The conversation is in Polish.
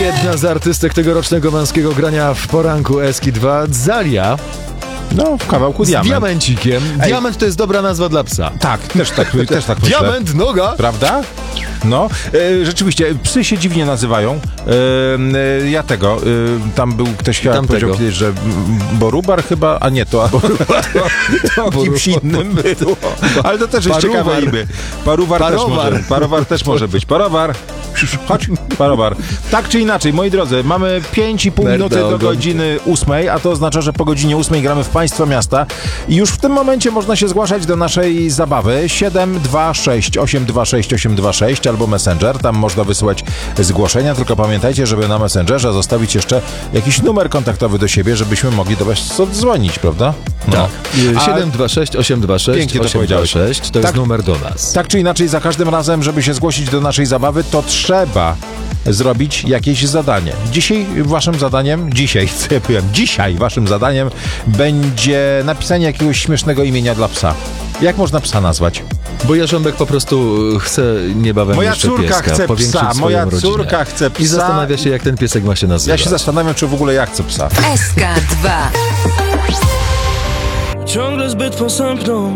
Jedna z artystek tegorocznego męskiego grania w poranku Eski2, Zalia. No, w kawałku Z diament. diamencikiem. Diament to jest dobra nazwa dla psa. Tak, też tak myślę. Diament, noga. Prawda? No, rzeczywiście, psy się dziwnie nazywają. Tam był ktoś chyba powiedział kiedyś, że Borubar chyba, a nie, to kimś innym było. Ale to też jest ciekawe imię. Parowar też może być. Parowar. Chodź, Parowar. Tak czy inaczej, moi drodzy, mamy 5,5 minuty do godziny 8, a to oznacza, że po godzinie 8 gramy w Państwo Miasta i już w tym momencie można się zgłaszać do naszej zabawy 726 826 826 albo Messenger, tam można wysyłać zgłoszenia, tylko pamiętajcie, żeby na Messengerze zostawić jeszcze jakiś numer kontaktowy do siebie, żebyśmy mogli do Was odzwonić, prawda? No. Tak. 726 826 826 to jest numer do nas. Tak czy inaczej, za każdym razem, żeby się zgłosić do naszej zabawy, to trzeba zrobić jakieś zadanie. Dzisiaj waszym zadaniem będzie napisanie jakiegoś śmiesznego imienia dla psa. Jak można psa nazwać? Bo Jarząbek po prostu chce niebawem Moja jeszcze córka pieska, chce psa, moja córka chce psa. I zastanawia się, jak ten piesek ma się nazywać. Ja się zastanawiam, czy w ogóle ja chcę psa. SK2. Ciągle zbyt posępną